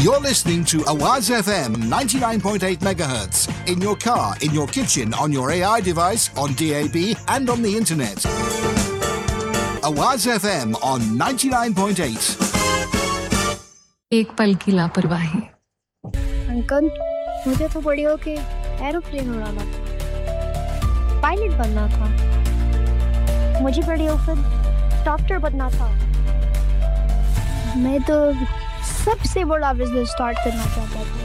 You're listening to Awaz FM 99.8 megahertz in your car, in your kitchen, on your AI device, on DAB and on the internet. Awaz FM on 99.8. एक पल की लापरवाही। Uncle, मुझे तो बड़ी होके aeroplane उड़ाना था, पायलट बनना था। मुझे बड़ी होकर डॉक्टर बनना था। मैं तो सबसे बड़ा बिजनेस स्टार्ट करना चाहता था।